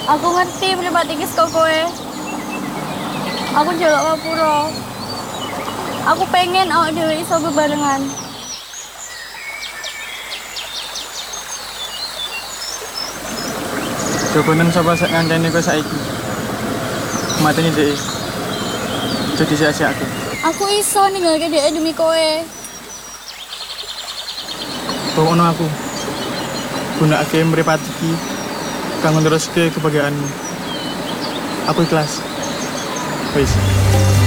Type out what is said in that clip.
Aku ngerti pribadi kis kok kowe. Aku njaluk ngapura. Aku pengen awak dhewe iso bebarengan. Jokonen sapa sak ngancani kowe saiki. Mateni dhek. Jadi sia-sia aku. Aku iso ninggalke dhek demi kowe. Pokokno aku. Gunakake mripate iki kanggo neruske kebahagiaanmu. Aku ikhlas. Wis.